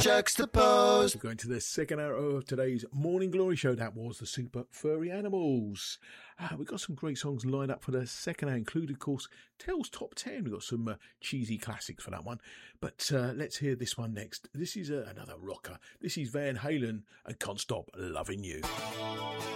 Juxtaposed. We're going to the second hour of today's Morning Glory show. That was the Super Furry Animals. We've got some great songs lined up for the second hour, including, of course, Tell's Top 10. We've got some cheesy classics for that one. But let's hear this one next. This is another rocker. This is Van Halen and Can't Stop Loving You.